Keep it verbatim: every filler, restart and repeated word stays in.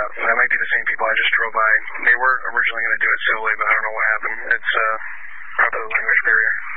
that might be the same people I just drove by. They were originally going to do it civilly, but I don't know what happened. It's uh, probably the language barrier.